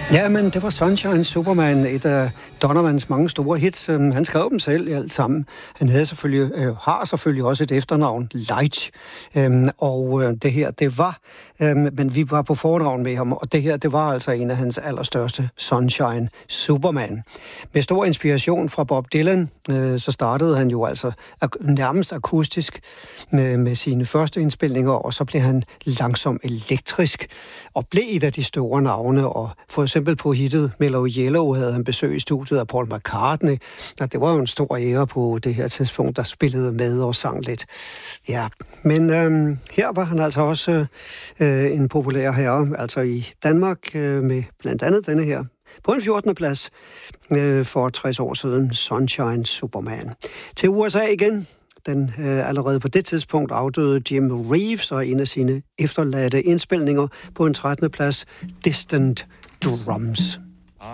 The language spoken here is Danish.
Ja, men det var Sunshine Superman, et af Donovans mange store hits. Han skrev dem selv alt sammen. Han havde har selvfølgelig også et efternavn, Light. Og det her, det var... men vi var på foredrag med ham, og det her, det var altså en af hans allerstørste, Sunshine Superman. Med stor inspiration fra Bob Dylan, så startede han jo altså nærmest akustisk med sine første indspilninger, og så blev han langsomt elektrisk, og blev et af de store navne, og for eksempel på hittet Mellow Yellow havde han besøg i studiet af Paul McCartney, og det var jo en stor ære på det her tidspunkt, der spillede med og sang lidt. Ja, men her var han altså også en populær herre, altså i Danmark med blandt andet denne her, på en 14. plads for 60 år siden, Sunshine Superman. Til USA igen. Den allerede på det tidspunkt afdøde Jim Reeves og en af sine efterladte indspilninger på en 13. plads, Distant Drums.